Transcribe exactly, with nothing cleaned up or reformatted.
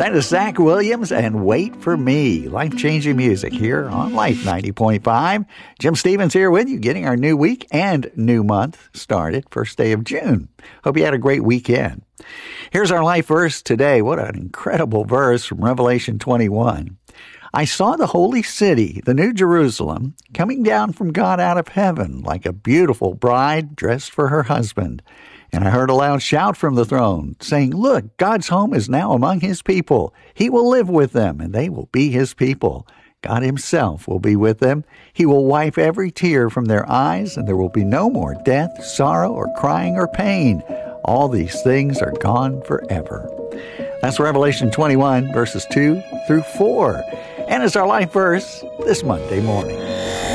That is Zach Williams and Wait for Me. Life-changing music here on Life ninety point five. Jim Stevens here with you, getting our new week and new month started, first day of June. Hope you had a great weekend. Here's our life verse today. What an incredible verse from Revelation twenty-one. I saw the holy city, the New Jerusalem, coming down from God out of heaven like a beautiful bride dressed for her husband. And I heard a loud shout from the throne, saying, Look, God's home is now among his people. He will live with them, and they will be his people. God himself will be with them. He will wipe every tear from their eyes, and there will be no more death, sorrow, or crying or pain. All these things are gone forever. That's Revelation twenty-one, verses two through four. And it's our life verse this Monday morning.